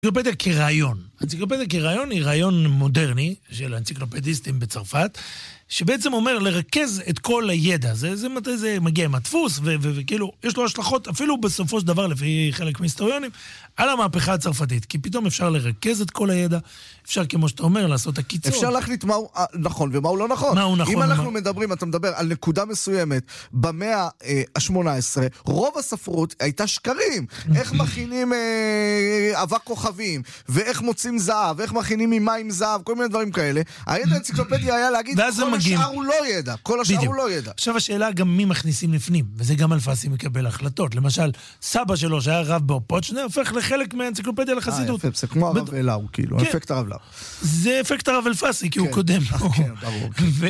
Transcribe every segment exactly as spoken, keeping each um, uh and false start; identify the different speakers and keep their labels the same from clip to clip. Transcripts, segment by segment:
Speaker 1: אנציקלופדיה כרעיון. אנציקלופדיה כרעיון היא רעיון מודרני של האנציקלופדיסטים בצרפת, שבעצם אומר לרכז את כל הידע. זה, זה, זה, זה מגיע עם הדפוס, ו- ו- וכאילו, יש לו השלכות, אפילו בסופו של דבר, לפי חלק מהיסטוריונים, על המהפכה הצרפתית. כי פתאום אפשר לרכז את כל הידע, אפשר, כמו שאתה אומר, לעשות הקיצור.
Speaker 2: אפשר להחליט מהו נכון ומה הוא לא נכון.
Speaker 1: מה הוא נכון.
Speaker 2: אם אנחנו
Speaker 1: מה...
Speaker 2: מדברים, אתה מדבר על נקודה מסוימת, במאה ה-שמונה עשרה, רוב הספרות הייתה שקרים. איך מכינים אה, אבק כוכבים, ואיך מוצאים זהב, ואיך מכינים ממים זהב, כל מיני דברים כאלה. הידע האנציקלופדיה היה להגיד, כל השאר הוא לא ידע. כל השאר הוא לא ידע.
Speaker 1: עכשיו השאלה גם מי מכניסים לפנים, וזה גם אלפסי מקבל החלטות. למשל, סבא שלו שהיה רב באופוצ'נה, הופך לחלק מהאנציקלופדיה לחסידות.
Speaker 2: אה, יפה, זה כמו הרב אלאו, כאילו, אפקט הרב אלאו.
Speaker 1: זה אפקט הרב אלפסי, כי הוא קודם.
Speaker 2: כן, ברור.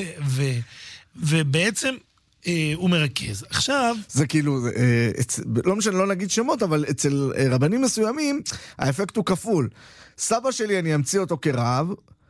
Speaker 1: ובעצם הוא מרכז. עכשיו...
Speaker 2: זה כאילו, לא משנה, לא נגיד שמות, אבל אצל רבנים מסוימים, האפקט הוא כפול. סבא שלי, אני אמציא אותו כרב,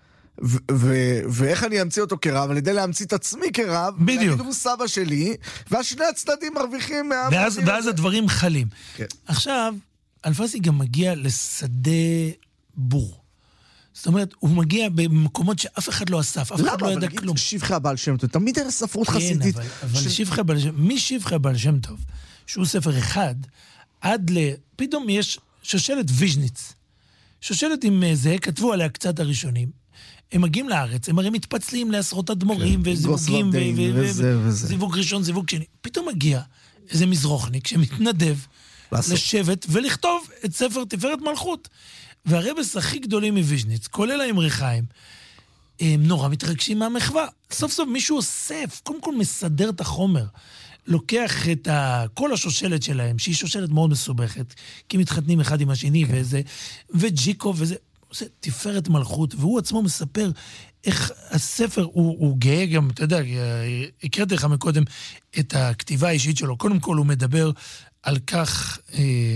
Speaker 2: ואיך אני אמציא אותו כרב? על ידי להמציא את עצמי כרב,
Speaker 1: בדיוק.
Speaker 2: הוא סבא שלי, והשני הצדדים מרוויחים...
Speaker 1: ואז הדברים חלים. עכשיו, אלפסי גם מגיע לשדה בור. זאת אומרת, הוא מגיע במקומות שאף אחד לא אסף, אף אחד לא ידע כלום.
Speaker 2: למה? שבחי הבעל שם טוב, תמיד היה ספרות חסידית.
Speaker 1: כן, אבל שבחי הבעל שם, משבחי הבעל שם טוב, שהוא ספר אחד, עד ל... פתאום יש שושלת ויז'ניץ. שושלת עם זה, כתבו עליה קצת הראשונים. הם מגיעים לארץ, הם הרי מתפצלים לעשרות אדמו"רים וזיווגים, זיווג ראשון, זיווג שני. פתאום מגיע איזה מזרוחניק שמתנדב לשבת ולכתוב את ספר תפארת מלכות. והרבס הכי גדולים מוויז'ניץ, כולל האמריכאים, הם נורא מתרגשים מהמחווה. סוף סוף מישהו אוסף, קודם כל מסדר את החומר, לוקח את ה... כל השושלת שלהם, שהיא שושלת מאוד מסובכת, כי מתחתנים אחד עם השני, כן. וזה, וג'יקו, וזה, עושה תפארת מלכות, והוא עצמו מספר איך הספר, הוא, הוא גאה גם, אתה יודע, הקראתי לך מקודם את הכתיבה האישית שלו. קודם כל הוא מדבר על כך... אה,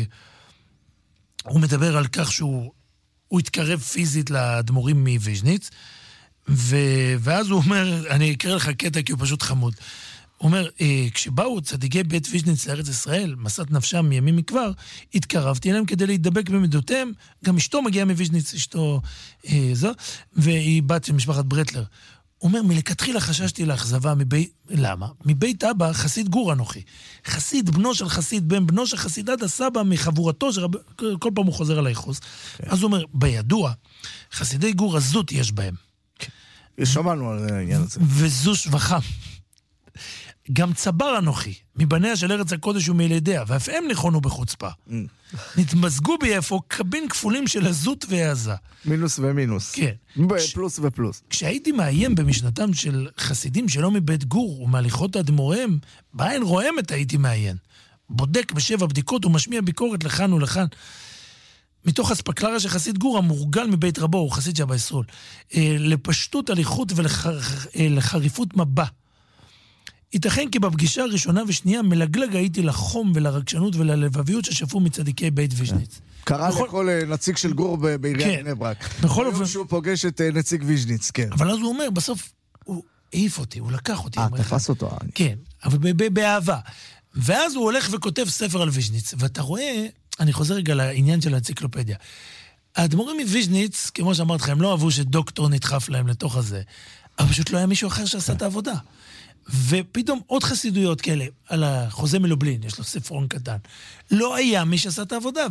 Speaker 1: הוא מדבר על כך שהוא הוא התקרב פיזית לאדמו"רים מוויז'ניץ, ואז הוא אומר, אני אקרא לך קטע כי הוא פשוט חמוד. הוא אומר, כשבאו צדיקי בית ויז'ניץ לארץ ישראל, מסת נפשם מימים מכבר, התקרבתי אליהם כדי להידבק במידותיהם, גם אשתו מגיעה מוויז'ניץ, אשתו זו, והיא בת של משפחת ברטלר. הוא אומר, מלכתחילה חששתי לאכזבה מבית... למה? מבית אבא חסיד גור אנוכי. חסיד, בנו של חסיד, בן בנו של חסידת הסבא מחבורתו, שרב... כל פעם הוא חוזר על היחוס. Okay. אז הוא אומר, בידוע, חסידי גור עזות יש בהם.
Speaker 2: Okay. שמענו על העניין הזה.
Speaker 1: וזו שבחם. גם צבר אנוכי, מבניה של ארץ הקודש ומילדיה, ואף הם נכונו בחוצפה. Mm. נתמזגו ביפו קבין כפולים של עזות והעזה.
Speaker 2: מינוס ומינוס.
Speaker 1: כן.
Speaker 2: פלוס ופלוס.
Speaker 1: כשהייתי מאיים במשנתם של חסידים שלא מבית גור ומהליכות אדמו"ריהם, בעין רועמת הייתי מאיים. בודק בשבע בדיקות ומשמיע ביקורת לכאן ולכאן. מתוך הספקלריה של חסיד גור המורגל מבית רבו, הוא חסיד שבא ישרול, לפשטות הליכות ולחריפות מבע. ייתכן כי בפגישה הראשונה ושנייה מלגלג הייתי לחום ולרגשנות וללבביות ששפו מצדיקי בית ויז'ניץ.
Speaker 2: קרא לכל נציג של גור בעיריית בני ברק.
Speaker 1: בכל אופן...
Speaker 2: שהוא פוגש את נציג ויז'ניץ, כן.
Speaker 1: אבל אז הוא אומר, בסוף הוא העיף אותי, הוא לקח אותי.
Speaker 2: אה, תפס אותו.
Speaker 1: כן, אבל באהבה. ואז הוא הולך וכותב ספר על ויז'ניץ, ואתה רואה, אני חוזר רגע לעניין של האנציקלופדיה. האדמו"רים מוויז'ניץ, כמו שאמרתי לך, הם לא אהבו שדוקטור נדחף להם לתוך הזה, אבל פשוט לא היה מישהו אחר שעשה את העבודה. ופתאום עוד חסידויות כאלה, על החוזה מלובלין, יש לו ספרון קטן, לא היה מי שעשה את העבודה,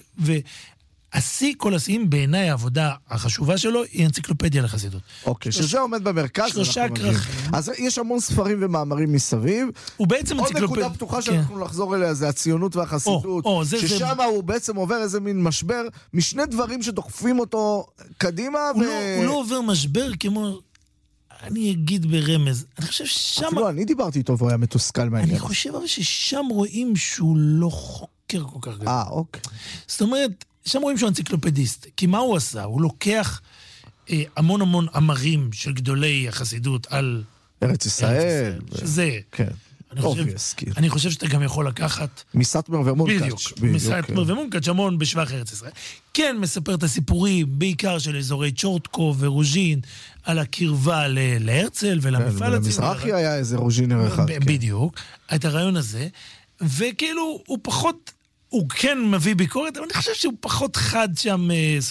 Speaker 1: ועשי כל השיאים בעיניי העבודה החשובה שלו, היא אנציקלופדיה לחסידות.
Speaker 2: אוקיי, שזה עומד במרכז,
Speaker 1: שלושה כרכים.
Speaker 2: אז יש המון ספרים ומאמרים מסביב.
Speaker 1: הוא בעצם אנציקלופדיה.
Speaker 2: עוד נקודה פתוחה שאנחנו לחזור אליה, זה הציונות והחסידות, ששם הוא בעצם עובר איזה מין משבר, משני דברים שדוחפים אותו קדימה.
Speaker 1: הוא לא עובר משבר כמו... אני אגיד ברמז, אני חושב ששם...
Speaker 2: אפילו אני דיברתי איתו והוא היה מתוסכל מהעניין.
Speaker 1: אני חושב אבל ששם רואים שהוא לא חוקר כל כך גדול.
Speaker 2: אה, אוקיי.
Speaker 1: זאת אומרת, שם רואים שהוא אנציקלופדיסט. כי מה הוא עשה? הוא לוקח אה, המון המון אמרים של גדולי החסידות על...
Speaker 2: ארץ ישראל.
Speaker 1: שזה...
Speaker 2: כן.
Speaker 1: אני חושב, אני חושב שאתה גם יכול לקחת...
Speaker 2: מסתמר ומונקאץ'.
Speaker 1: בדיוק, מסתמר ומונקאץ' המון בשבח ארץ ישראל. כן, מספר את הסיפורים, בעיקר של אזורי צ'ורטקו ורוז'ין, על הקרבה להרצל ולמפעל הציוני.
Speaker 2: במזרחי היה איזה רוז'ינר אחד.
Speaker 1: בדיוק, את הרעיון הזה, וכאילו הוא פחות, הוא כן מביא ביקורת, אבל אני חושב שהוא פחות חד שם...